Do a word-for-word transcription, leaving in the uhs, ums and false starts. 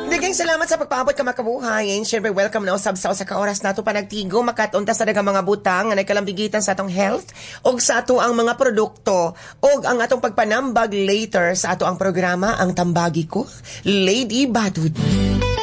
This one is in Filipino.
Daghang salamat sa pagpaabot ka makabuhay. And syempre, welcome na usab sa usa ka oras nato panagtigo makatunta sa daghang mga butang nga nagkalambigitan sa atong health og sa ato ang mga produkto og ang atong pagpanambag later sa ato ang programa ang Tambagi Ko, Lady Badud.